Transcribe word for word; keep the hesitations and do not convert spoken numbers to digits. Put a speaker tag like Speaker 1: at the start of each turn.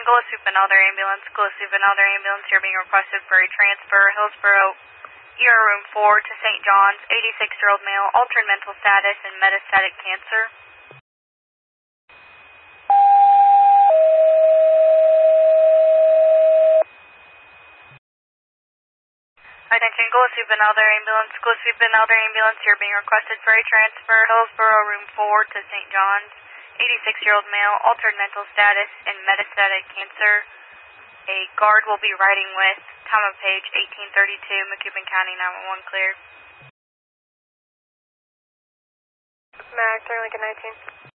Speaker 1: Go Soup and Elder Ambulance. Go Soup and Elder Ambulance. You're being requested for a transfer. Hillsborough, E R room four to Saint John's. eighty-six-year-old male, altered mental status and metastatic cancer. Attention, Go Soup and Elder Ambulance. Go Soup and Elder Ambulance. You're being requested for a transfer. Hillsborough, room four to Saint John's. eighty-six-year-old male, altered mental status and metastatic cancer. A guard will be riding with. Time of page eighteen thirty-two, McCubbin County nine one one clear.
Speaker 2: Mac, three Lincoln nineteen.